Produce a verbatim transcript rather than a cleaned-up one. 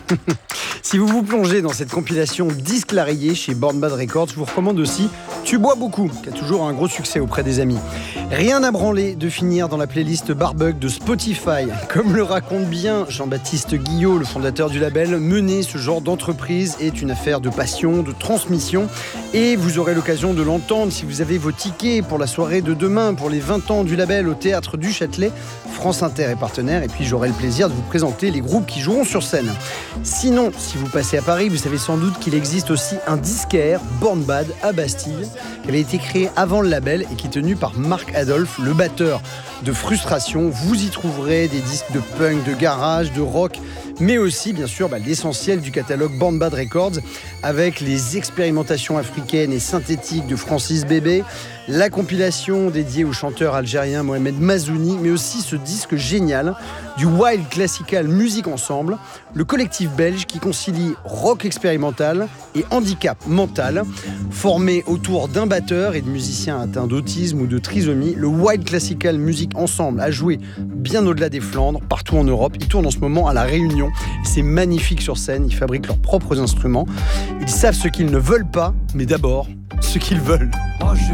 Si vous vous plongez dans cette compilation disques la rayée chez Born Bad Records, je vous recommande aussi Tu bois beaucoup, qui a toujours un gros succès auprès des amis. Rien à branler de finir dans la playlist Barbug de Spotify. Comme le raconte bien Jean-Baptiste Guillot, le fondateur du label, mener ce genre d'entreprise est une affaire de passion, de transmission. Et vous aurez l'occasion de l'entendre si vous avez vos tickets pour la soirée de demain, pour les vingt ans du label au Théâtre du Châtelet. France Inter est partenaire et puis j'aurai le plaisir de vous présenter les groupes qui joueront sur scène. Sinon, si vous passez à Paris, vous savez sans doute qu'il existe aussi un disquaire, Born Bad, à Bastille, qui avait été créé avant le label et qui est tenu par Marc Adolphe, le batteur de Frustration. Vous y trouverez des disques de punk, de garage, de rock, mais aussi, bien sûr, bah, l'essentiel du catalogue Born Bad Records, avec les expérimentations africaines et synthétiques de Francis Bébé, la compilation dédiée au chanteur algérien Mohamed Mazouni, mais aussi ce disque génial du Wild Classical Music Ensemble, le collectif belge qui concilie rock expérimental et handicap mental. Formé autour d'un batteur et de musiciens atteints d'autisme ou de trisomie, le Wild Classical Music Ensemble a joué bien au-delà des Flandres, partout en Europe. Ils tournent en ce moment à La Réunion. C'est magnifique sur scène, ils fabriquent leurs propres instruments. Ils savent ce qu'ils ne veulent pas, mais d'abord, ce qu'ils veulent.